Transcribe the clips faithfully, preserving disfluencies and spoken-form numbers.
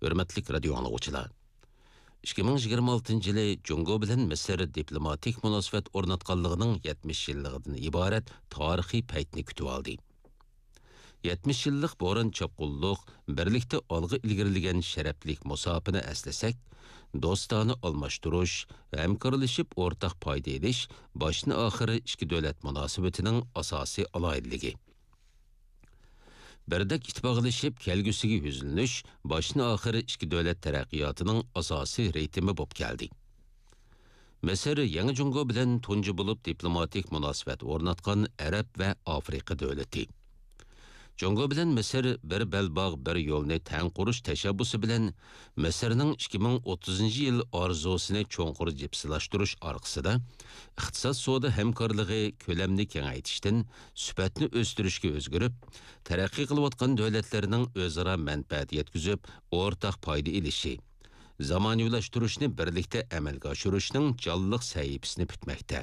Hürmetlik radio anlıqçılar. ikki ming yigirma oltinchi yılı Jungo bilen Misr diplomatik münasebet ornatqanlığının yetmiş yıllıqdan ibaret tarihi paytni kütüp aldı. yetmiş yıllık boran çapqulluq, birlikte algı ilgirligen şereflik musafini eslasek, dostani almashtırış, hemkarlışıp ortak payda ediş, başını ahırı iki devlet münasebetinin asasi alaydılığı. Birdek itibaqlışıp kelgüsüge yüzülünüş, başını ahırı iki devlet teraqqiyatının asasi reytimi bop geldi. Misr Yangi Jungo bilen tuncu bulup diplomatik münasebet ornatqan Arab ve Afrika devleti. Jungo bilen Misr bir belbağ bir yolni tang qurush tashabbusi bilen Misrning ikki ming o'ttizinchi yil orzusini cho'nqur jipsilashtirish orqasida iqtisod savdo hamkorligi ko'lamni kengaytirishdan sifatni o'stirishga o'zgarib, taraqqiy qilayotgan davlatlarning o'zaro manfaat yetkazib, o'rtaq foyda ilishi, zamonaviylashtirishni birlikda amalga oshirishning jonliq sahifasini bitmoqda.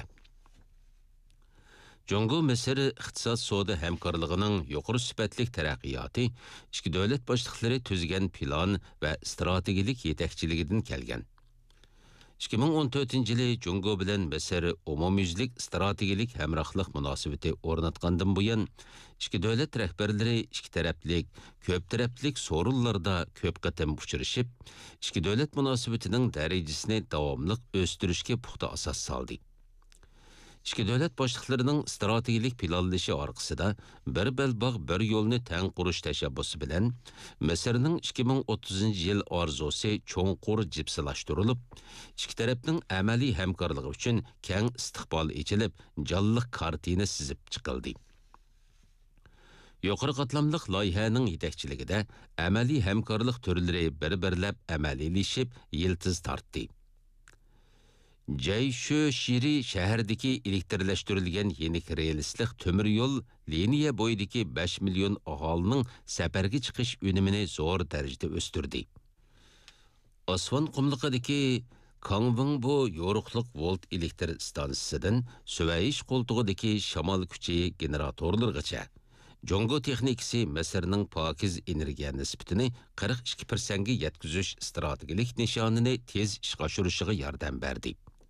Jungo Misr iqtisod savdo hamkorligining yuqori sifatli taraqqiyoti ikki davlat boshliqlari tuzgan plan va strategik yetakchiligidan kelgan. ikki ming o'n to'rtinchi yili Jungo bilan Misr umumyuzlik strategik hamrohlik munosabati o'rnatgandan buyon ikki davlat rahbarlari ikki taraflik, ko'p taraflik sorunlarda ko'p qatam uchrashib, ikki davlat munosabatining darajasini davomli o'stirishga puxta asos soldi. İki devlet başlıklarının stratejik planlaşı arkasında bir belbağ bir yolunu tang qurush tashabbusi bilen Misrning ikki ming o'ttizinchi yil orzusi cho'nqur jipsilashtirilib, ikki tarafning amaliy hamkorligi uchun keng istiqbol echilib, jonliq kartina sizib chiqildi. Yuqori qatlamliq loyihaning yetakchiligida amaliy hamkorlik turlari bir-birlab amaliylashib, yiltiz tortdi. Jayshu Shiri shahardagi elektrlashtirilgan yenik relslik temir yo'l liniya bo'yidagi besh million aholining safarga chiqish unumini zo'r darajada o'stirdi. Osmon qumliqidagi Kangwingbo yo'riqliq volt elektr stansiyasidan Suvayish qo'ltig'idagi shamol kuchi generatorlargacha Jungo texnikasi Misrning pokiz energiya nisbatini qirq ikki foiz ga yetkazish strategik nishonini tez ishga oshirishiga yordam berdi.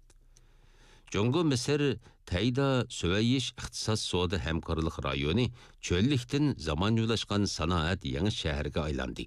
Jungo Misr Tayda Suvayish iqtisod savdo hamkorlik rayoni cho'llikdan zamonaviylashgan sanoat yangi shaharga aylandi.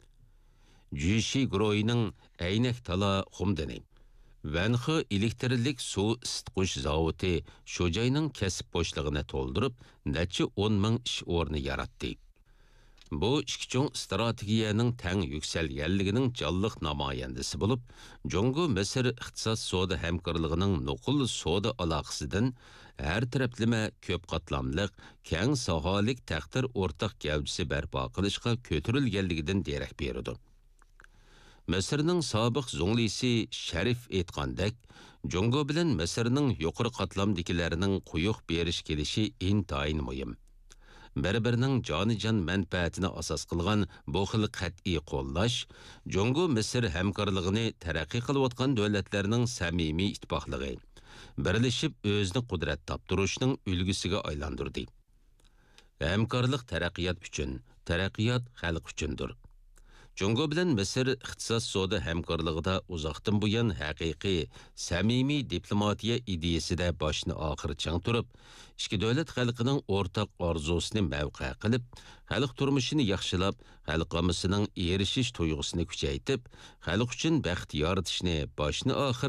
Jushi guruhining Aynak tala xumdani Vanxi elektrlik suv isitqish zavodi shu joyning kasb bo'shlig'ini to'ldirib, necha o'n ming ish o'rni yaratdi. Bu ikki cho'ng strategiyaning tang yuksalganligining jonliq namoyandasi bo'lib, Jungo Misr iqtisod savdo hamkorligining nuqul savdo aloqasidan har taraflama ko'p qatlamliq, keng sohalik taqdir o'rtaq gavjisi barpo qilishga ko'tarilganligidan derak beradi. Misrning sobiq zunglisi Sharif aytgandek, Jungo bilan Misrning yuqori qatlamdikilarining quyuq berish kelishi intayin muhim. Bir-birining joni-jon manfaatini asos qilgan bu xil qat'iy qo'llash Jungo Misr hamkorligini taraqqiy qilayotgan davlatlarning samimiy ittifoqligi, birlashib o'zini qudrat toptirishning ulgisiga aylantirdi. Hamkorlik taraqqiyot uchun, taraqqiyot xalq uchundir. Jungo bilan Misr iqtisod savdo hamkorligida uzoqdan buyon haqiqiy, samimiy diplomatiya ideyasida boshni oxir chang turib, ikki davlat xalqining o'rtaq orzusini mavqe qilib, xalq turmushini yaxshilab, xalqimizning erishish tuyg'usini kuchaytirib, xalq uchun baxt yaratishni boshni oxir